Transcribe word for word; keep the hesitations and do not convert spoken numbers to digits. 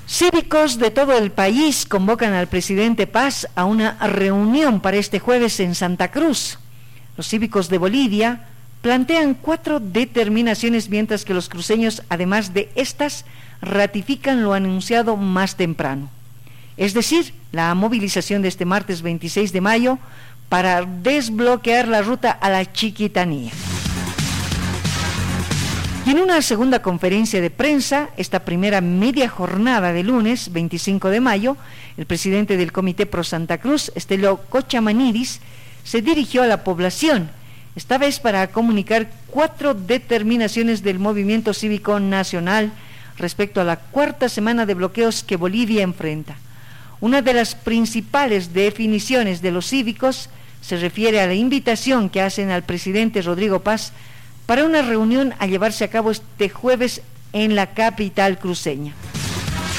Cívicos de todo el país convocan al presidente Paz a una reunión para este jueves en Santa Cruz. Los cívicos de Bolivia plantean cuatro determinaciones, mientras que los cruceños, además de estas, ratifican lo anunciado más temprano. Es decir, la movilización de este martes veintiséis de mayo para desbloquear la ruta a la Chiquitanía. Y en una segunda conferencia de prensa, esta primera media jornada de lunes, veinticinco de mayo, el presidente del Comité Pro Santa Cruz, Estelo Cochamanidis, se dirigió a la población, esta vez para comunicar cuatro determinaciones del movimiento cívico nacional respecto a la cuarta semana de bloqueos que Bolivia enfrenta. Una de las principales definiciones de los cívicos se refiere a la invitación que hacen al presidente Rodrigo Paz para una reunión a llevarse a cabo este jueves en la capital cruceña.